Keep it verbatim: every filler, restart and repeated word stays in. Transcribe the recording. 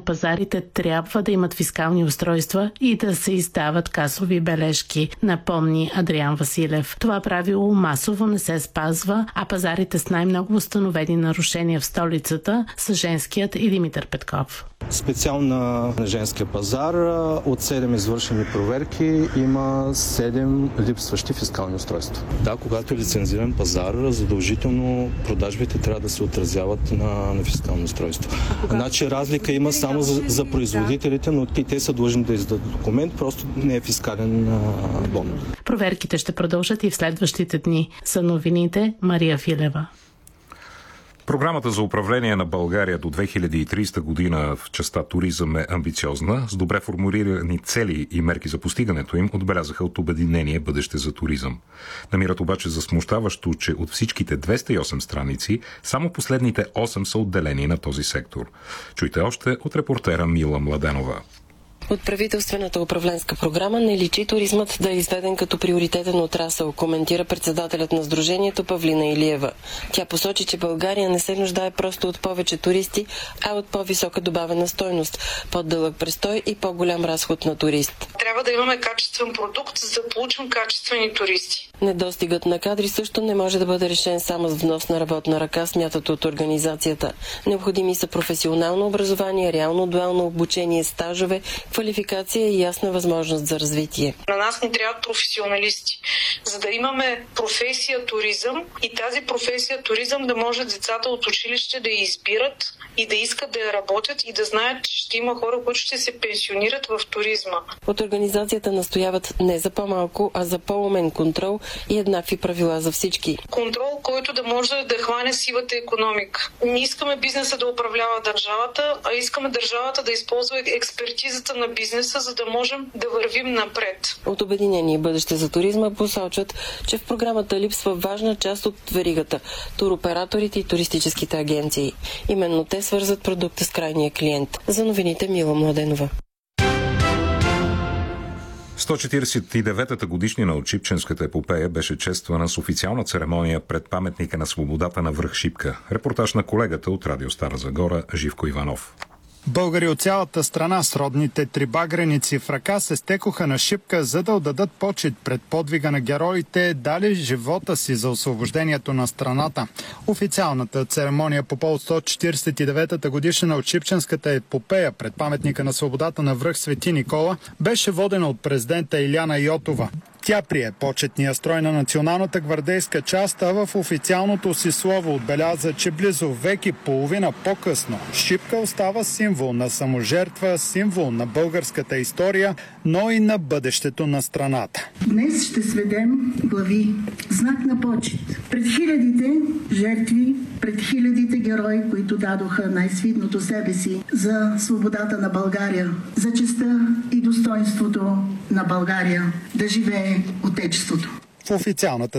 пазарите трябва да имат фискални устройства и да се издават касови бележки, напомни Адриан Василев. Това правило масово не се спазва, а пазарите с най-много установени нарушения в столицата са женският и Димитър Петков. Специално на женския пазар от седем извършени проверки има седем липсващи фискални устройства. Да, когато е лицензиран пазар, задължително продажбите трябва да се отразяват на, на фискално устройство. Значи разлика има само за, за производителите, но и те са длъжни да издадат документ, просто не е фискален а, бон. Проверките ще продължат и в следващите дни. За новините Мария Филева. Програмата за управление на България до две хиляди и тридесета година в частта туризъм е амбициозна, с добре формулирани цели и мерки за постигането им, отбелязаха от Обединение Бъдеще за туризъм. Намират обаче за смущаващо, че от всичките двеста и осем страници, само последните осем са отделени на този сектор. Чуйте още от репортера Мила Младенова. От правителствената управленска програма не личи туризмът да е изведен като приоритетен отрасъл, коментира председателят на Сдружението Павлина Илиева. Тя посочи, че България не се нуждае просто от повече туристи, а от по-висока добавена стойност, по-дълъг престой и по-голям разход на турист. Трябва да имаме качествен продукт, за да получим качествени туристи. Недостигът на кадри също не може да бъде решен само с внос на работна ръка, смятат от организацията. Необходими са професионално образование, реално дуално обучение, стажове, квалификация и ясна възможност за развитие. На нас ни трябват професионалисти, за да имаме професия туризъм и тази професия туризъм да може децата от училище да я избират и да искат да я работят и да знаят, че ще има хора, които ще се пенсионират в туризма. От организацията настояват не за по-малко, а за по-умен контрол и еднакви правила за всички. Контрол, който да може да хване сивата икономика. Не искаме бизнеса да управлява държавата, а искаме държавата да използва експертизата на бизнеса, за да можем да вървим напред. От Обединение Бъдеще за туризма посочват, че в програмата липсва важна част от веригата – туроператорите и туристическите агенции. Именно те свързват продукта с крайния клиент. За новините Мила Младенова. сто четиридесет и деветата годишнина от Шипченската епопея беше чествана с официална церемония пред паметника на свободата на връх Шипка. Репортаж на колегата от Радио Стара Загора Живко Иванов. Българи от цялата страна с родните трибагреници в ръка се стекоха на Шипка, за да отдадат почит пред подвига на героите, дали живота си за освобождението на страната. Официалната церемония по повод сто четиридесет и деветата годишнина от Шипченската епопея пред паметника на свободата на връх Свети Никола беше водена от президента Илияна Йотова. Тя прие почетния строй на националната гвардейска част, а в официалното си слово отбеляза, че близо век и половина по-късно Шипка остава символ на саможертва, символ на българската история, но и на бъдещето на страната. Днес ще сведем глави, знак на почет пред хилядите жертви, пред хилядите герои, които дадоха най-свидното себе си за свободата на България, за честта и достоинството на България. Да живее Отечеството. В официалната